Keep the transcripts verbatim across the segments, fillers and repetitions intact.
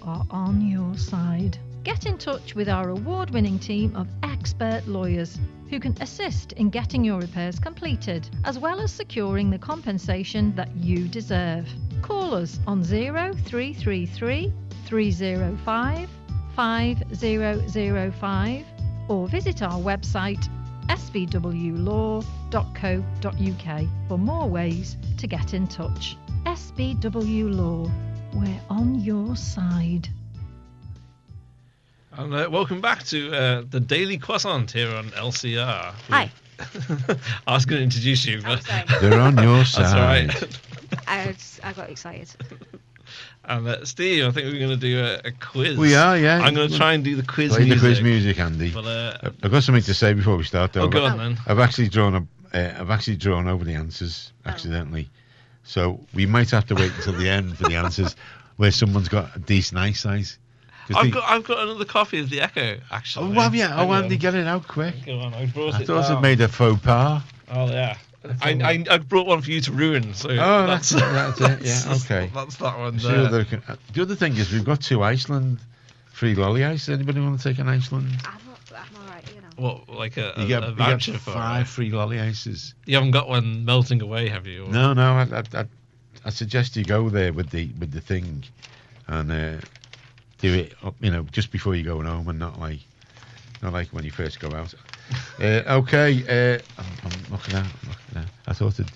are on your side. Get in touch with our award-winning team of expert lawyers who can assist in getting your repairs completed, as well as securing the compensation that you deserve. Call us on zero three three three, three zero five, five zero zero five or visit our website s b w law dot co dot u k for more ways to get in touch. S B W Law, we're on your side. And uh, welcome back to uh, the Daily Croissant here on L C R. Hi. I was going to introduce you, but They're on your side. that's all right. I, was, I got excited. And uh, Steve, I think we're going to do a, a quiz. We are, yeah. I'm going to try and do the quiz Play music. the quiz music, Andy. But, uh, I've got something to say before we start, though. oh, go on then. I've actually drawn a, uh, I've actually drawn over the answers accidentally, so we might have to wait until the end for the answers, where someone's got a decent eyesight. I've they, got I've got another copy of the Echo, actually. oh, well, yeah. Hang Oh, on. Andy, get it out quick. Go on, I brought I it thought down. it made a faux pas. Oh, yeah. I, I I brought one for you to ruin, so Oh, that's, that's it, that's it, yeah, okay. That's that one The there. other, the other thing is we've got two Iceland free lolly ice. Anybody want to take an Iceland? I'm, not, I'm alright, you know. What, like a, You a, get, a you get voucher for five it? free lolly ices. You haven't got one melting away, have you? Or- No, no. I, I, I, I suggest you go there with the with the thing, and uh, do it. Up, you know, just before you go home, and not like not like when you first go out. uh, okay. Uh, I'm, I'm looking out. I'm looking out. I thought it.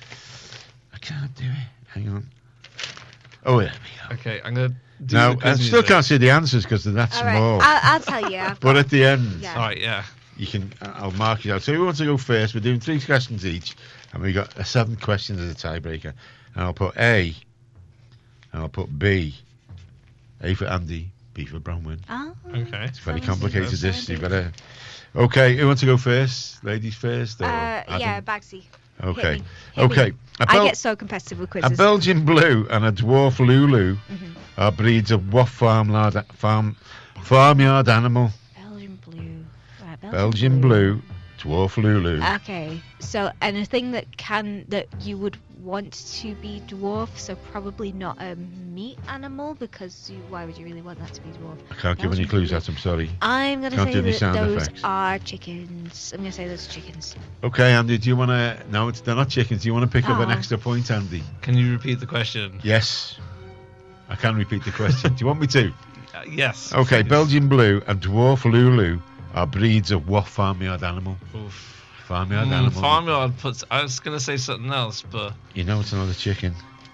I can't do it. Hang on. Oh, there we go. Okay, I'm going to do No, the quiz I still music. can't see the answers because they're that Alright, small. I'll, I'll tell you. I've But got, at the end, Yeah. All right, yeah. you can. I'll mark it out. So who wants to go first? We're doing three questions each, and we got uh, seven questions as a tiebreaker. And I'll put A, and I'll put B. A for Andy, B for Bronwyn. Oh, Okay. It's very Sounds complicated. interesting. This you've got to. Okay, who wants to go first? Ladies first. Or uh, Adam? yeah, Bagsy. Okay. Hit me. Hit Okay. me. A, I Bel- get so competitive with a quizzes. Belgian Blue and a Dwarf Lulu Mhm. are breeds of what farmyard farm farmyard animal? Belgian blue. Right, Belgian, Belgian Blue, Dwarf Lulu. Okay, so and a thing that can that you would want to be dwarf, so probably not a meat animal because you, why would you really want that to be dwarf? I can't give any Belgian clues. Blue. That I'm sorry. I'm gonna Can't do say any that sound those effects. are chickens. I'm gonna say those are chickens. Okay, Andy, do you want to? No, it's, they're not chickens. Do you want to pick up an Oh. extra point, Andy? Can you repeat the question? Yes. I can repeat the question. Do you want me to? Uh, yes. Okay, please. Belgian Blue and Dwarf Lulu are breeds of what farmyard animal? Oof. Farmyard Mm, animal. farmyard puts. I was going to say something else, but You know it's another chicken.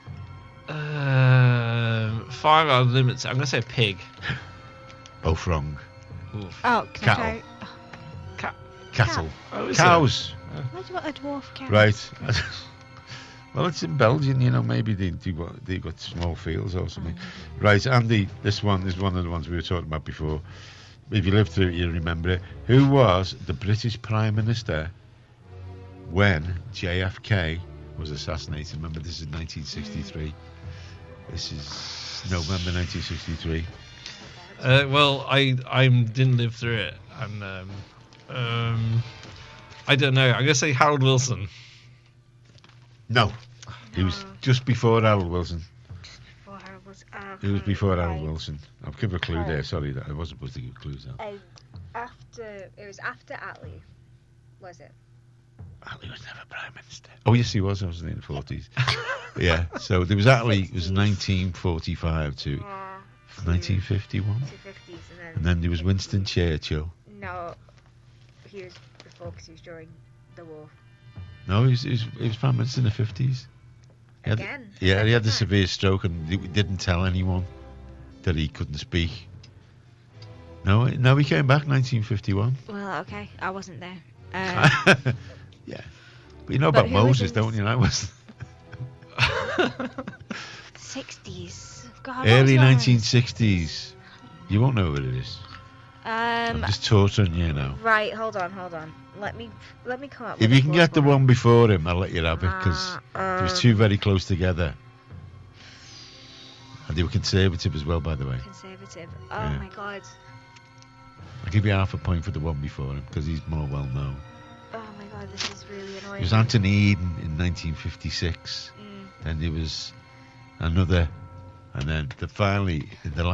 um, farmyard limits. I'm going to say pig. Both wrong. Oof. Oh, can Cattle. I try? Cat. Cattle. Oh, is Cows. Why do you want a dwarf cow? Right. Well, it's in Belgium, you know. Maybe they do. Got, they got small fields or something. Right, Andy. This one is one of the ones we were talking about before. If you lived through it, you remember it. Who was the British Prime Minister when J F K was assassinated? Remember, this is nineteen sixty-three. This is November nineteen sixty-three. Uh, well, I I didn't live through it, and um, um, I don't know. I'm going to say Harold Wilson. No, he was just before Harold Wilson. Before Harold was, uh, He was before Harold right. Wilson. I'll give a clue Right. there. Sorry, that I wasn't supposed to give clues out. Um, after it was after Attlee, was it? Attlee was never Prime Minister. Oh, yes, he was. I was in the forties. Yeah, so there was Attlee. It was nineteen forty-five to nineteen fifty-one. Two fifties, and then, And then there was Winston Churchill. no, he was before because he was during the war. No, he was, he was, he was Prime Minister in the fifties. He had- Again? Yeah, he had a Time. severe stroke and he didn't tell anyone that he couldn't speak. No, no, he came back nineteen fifty-one. Well, okay, I wasn't there. Um, Yeah. But you know But about who was Moses, in don't this- you? That was sixties. God, what early was that? nineteen sixties. You won't know what it is. Um. I'm just torturing you now. Right. Hold on. Hold on. Let me. Let me come up. If with you a can get the plausible one before him, I'll let you have it because Uh, it was um, two very close together. And they were conservative as well, by the way. Conservative. Oh Yeah. my God. I'll give you half a point for the one before him because he's more well known. Oh my God. This is really It annoying. was Anthony Eden in nineteen fifty-six. Mm. Then there was another, and then the finally the